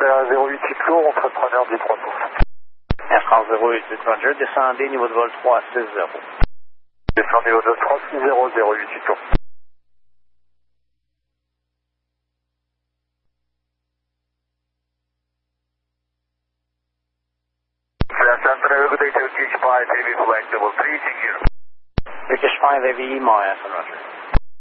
Air 08 Ciclo, entrepreneur du 3 pouces. Air France 08 Roger, descendez niveau de vol 360. Descendez au 360 08 Ciclo. Good day, Turkish 5, Heavy Flight Level 3, secure. Turkish 5 AVE, Maya, Roger.